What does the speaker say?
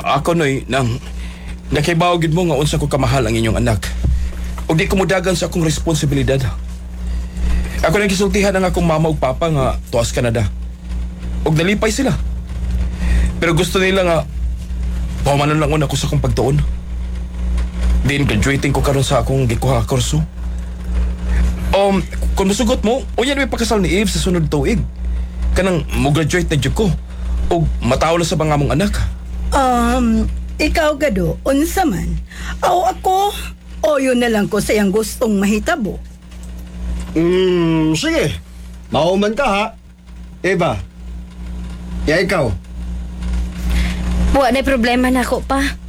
Ako noy nang nakibaw gid mo nga unsa ko kamahal ang inyong anak. Ug di ko mudagan sa akong responsibilidad. Ako nang gisultihan ang akong mama ug papa nga tuwas Canada. Ug nalipay sila. Pero gusto nila nga pamanon lang ako sa akong pagtuon. Din graduating ko karon sa akong gikuha kurso. Kung masugot mo, unya may pakasal ni Eve sa sunod tuig. Kanang mo-graduate na jud ko. Ug mataw na sa mga mong anak. Ikaw gado, unsa man? Ako, o yun na lang ko sa iyang gustong mahitabo. Sige. Mauman ka ha. Eva. Ya ikaw. Buwa na problema na ako pa.